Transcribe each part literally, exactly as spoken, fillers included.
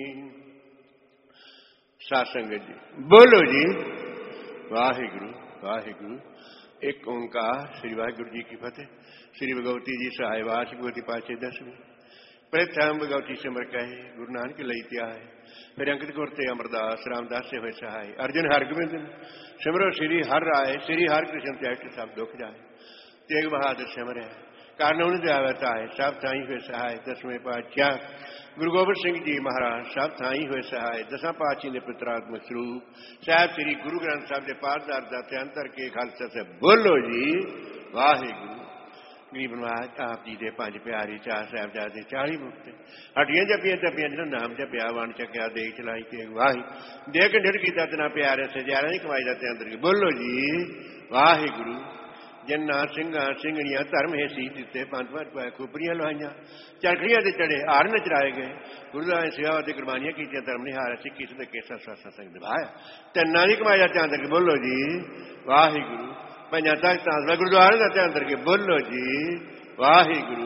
साध संगत जी बोलो जी वाहिगुरु वाहिगुरु। एक ओंकार श्री वाहिगुरु जी की फतेह। श्री भगवती जी सहाय वास भगवती पाचे दसवीं प्रथम भगवती सिमर कहे गुरु नानक लई त्याय। फिर अंकित गुरते अमरदास रामदास से हुए सहाय। अर्जुन हरगोबिंद सिमरो श्री हर राय श्री हर कृष्ण त्याग सब दुख जाए। तेग बहादुर सिमर है कानून जावता है सब थाई हुए सहाय। दसवें पातशाह गुरु गोबिंद सिंह जी महाराज सब थाई हुए सहाय। दसा पातशाह ने पुत्रात्मक स्वरूप साहब श्री गुरु ग्रंथ साहब के पाठदार दाते अंतर के खालसा से बोलो जी वाहिगुरु। गरीब नवाज आप जी के पंज प्यारे चार साहबजादे चाली मुक्ते हटियां जपियां जपियां जिन्हों नाम जपिया वन चकिया दे चलाई ते वाही देख ढिर किया तना प्यारे से ज्यादा नहीं कमाई जाते अंदर की बोलो जी वाहिगुरु। जिन्ना सिंघा सिंघड़ियां धर्म है सी दिते पंज पंज पाए खोपरियां लुहाइया चरखड़ियां से चढ़े हार नचराए गए। गुरुद्वारे सेवा की कुर्बानियां की धर्म निहार सिक्की से केसा स्वासा संग निभाया तिना नहीं कमाई जाते अंदर की बोलो जी वाहिगुरु। पंजा तख्त गुरुद्वारे का ध्यान करके बोलो जी वाहिगुरु।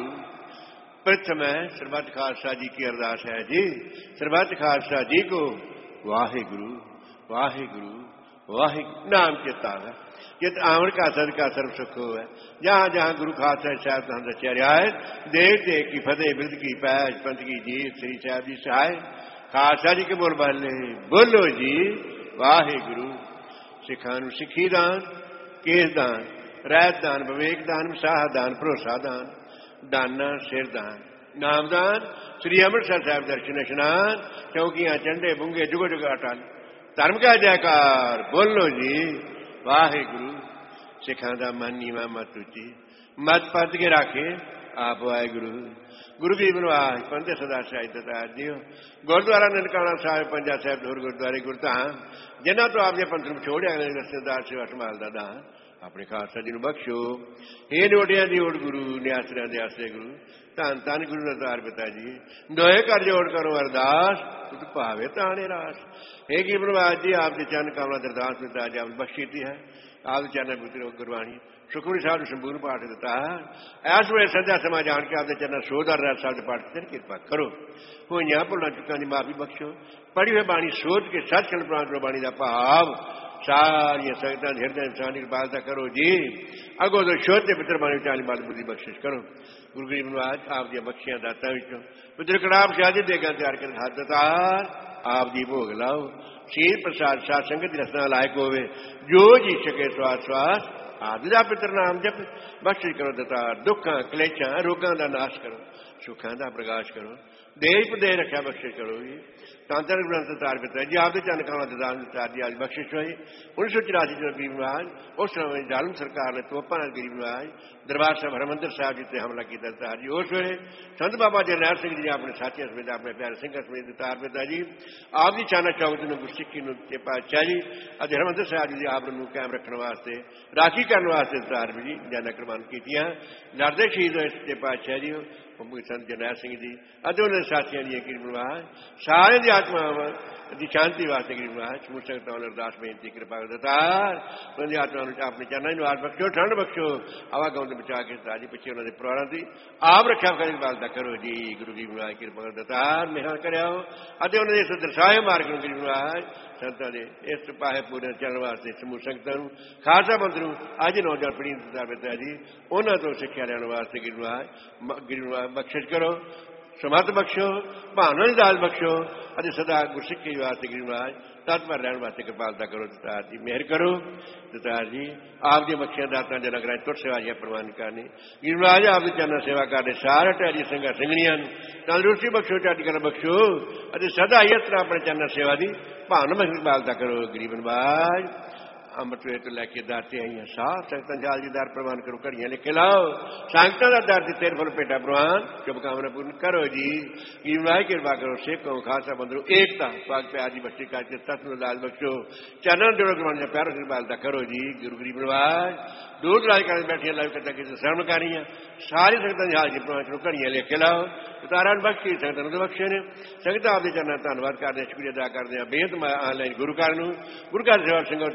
प्रथम है सरबत खालसा जी की अरदास है जी सरबत खालसा जी को वाहिगुरु वाहिगुरु वाहिगुरु नाम चेता है चित आवन का सद का सर्व सुख हो है। जहां जहां गुरु खालसा साहब तहन रचा रियायत देख देख की फतेह बिरद की पैज पंथ की जीत श्री साहब जी सहाय। खालसा जी के बोल बाले बोलो जी वाहिगुरु। सिखा सिखी दान केस दान रैत दान विवेक दान विसाह दान भरोसा दान दाना सिर दान नाम दान श्री अमृतसर साहब दर्शन स्नान चौकियां चंडे बुंगे जुगो जुग अटल धर्म का जयकार बोलो जी वाहिगुरु। सिखा दा मन नीवा मत उची मत पद के राखे आप वाहिगुरु। गुरु की बनवास पंथ सदा साहित्य दियो गुरुद्वारा ननकाना साहिब पंजा साहिब होर गुरुद्वारे गुरधाम जिन्हों तो आपने पंथ में छोड़िया रिश्तेदार सेवा संभालता दान अपने खालसा जी बख्शो। हे नोटिया की ओट गुरु न्यासरिया के आसरे गुरु धन धन गुरु अवतार पिता जी दोए कर जोड़ करो अरदास तुझ भावे ताने रास। हे की बनवास जी आपके चरण कमला अरदास पिता जी आप बख्शी है आप चरण पुत्र गुरबाणी सुखमनी साहब ने संपूर्ण पाठ दिता है। इस वे संध्या समा जान के आपके चरण सोध अरदास साहब पाठ कर कृपा करो होइया भुलां चुकां दी माफी बख्शो। पढ़ी हुई बाणी सोच के सचखंड प्राण गुरबाणी का भाव सारिया संगतां हृदय इंसान की कृपालता करो जी। अगो तो शोध पितर बाणी चाली बाल बुद्धि बख्शिश करो। गुरु गरीब नवाज आप दी बख्शियां दातां विचों पुत्र कड़ाप शादी देगा तैयार कर हाथ दतार आप जी भोग लाओ। शीर प्रसाद साध संगत की रसना लायक होवे जो जी सके स्वास स्वास आदि पितर नाम जप बख्शिश करो दतार। दुखा क्लेशा रोगां का नाश करो सुखां का प्रकाश करो देश प्रदेश रक्षा बख्शिश करो जी। तांतर ग्रंथ तार पिता जी आपके चंद काला ददान तार जी आज बख्शिश हुई उन्नीस सौ चौरासी जो गरीब नवाज उस समय जालम सरकार ने तोपा गरीब नवाज दरबार साहब हरमंदिर साहब जी से हमला किया तार जी उस वे संत बाबा जरनैल सिंह जी अपने साथियों समेत अपने प्यारे सिंह समेत तार पिता जी आपकी चाना चौक गुरसिक्खी पातशाह जी अज हरमंदिर साहब जी आप कायम रखने वास्ते राखी करने वास्ते तार भी जी जाना कुर्बान की लड़ते शहीद हुए पातशाह जी संत जरनैल सिंह जी अज उन्होंने साथियों दी गरीब नवाज सारे दी आत्मावां दी शांति वास्ते गरीब नवाज समूह संगतां नूं अरदास बेनती कृपा दतार उन्होंने आत्मा अपने चरणों में निवास बख्शो ठंड बख्शो आवागम तो बचा के ताजी पिछे उन्होंने परिवारों की आप रक्षा करें बालता करो जी। गुरु गरीब नवाज कृपा दतार मेहर करो अते उन्होंने इस दर्शाए मार्ग नूं गरीब नवाज संतां दे इस पाए पूरे चरण वास्ते समूह संगतां नूं खालसा पंथ नूं अज नौजवान पीढ़ी दता पिता जी उन्होंने तो सिक्ख्या लैण वास्ते गरीब नवाज गरीब नवाज बख्शिश करो समर्थ बख्शो भावना की दाल बख्शो अज सदा गुरसिक्खी वास्ते गरीब नवाज तत्पर रहने वास्ते कृपालता करो दतार जी मेहर करो दतार जी आप दी बख्शियां दातां दे नगरां तुर सेवा जी प्रवान करनी गरीब नवाज आप दी चरण सेवा करने सारे टहरी संघा सिंघणियां तंदुरुस्ती बख्शो चढ़ कर बख्शो अज सदा इस तरह अपने चरण सेवा की भावना में कृपालता करो गरीब नवाज। अमृत वे तो लैके दाते आई साफ संगतां जाल जी दार प्रवान करो घड़ियां लिखे लाओ संगतां दा दर तेरे फल पेटा प्रवान शुभकामना पूर्ण करो जी। गरीब नवाज कृपा करो सिख खालसा बंदरो एकता पाक प्यार की बख्शी करके सत लाल बख्शो चरण जोड़ो गुरबाणी का प्यार कृपालता करो जी। गुरु गरीब नवाज दूर दराज कर बैठिया लाइव कथा की श्रवण करी सारी संगतां जाल जी प्रवान करो घड़ियां लिखे लाओ तारा बख्शी संगतां बख्शे ने संगतां आपके चरणों धन्यवाद करते शुक्रिया अदा करते हैं बेहद ऑनलाइन गुरु घर गुरु घर सेवा संगत संगतां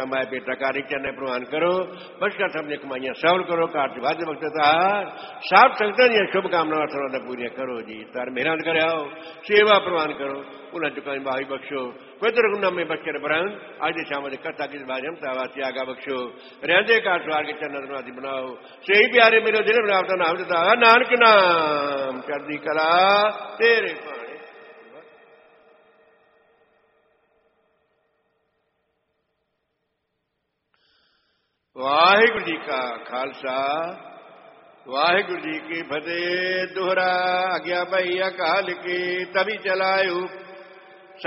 कमाए पेटा कारी चरण प्रवान करो। बख्शा सबने कमाइयां सफल करो। कार च वाद बख्शतार सब संगतां दी शुभकामनावां सर्वदा पूरियां करो जी। तार मेहनत कराओ सेवा प्रवान करो। उन्हें चुकाई बाही बख्शो पवित्र गुना में बख्शे ब्रह्म आज दे शाम कथा की बाजम तावा त्यागा बख्शो रहंदे कार सवार के चरण नवाजी बनाओ। सही प्यारे मेरे दिल में आपका नाम देता नानक नाम चढ़दी कला तेरे भाणे। वाहिगुरु जी का खालसा वाहिगुरु जी की फतेह। दोहरा आज्ञा भई अकाल की तभी चलायु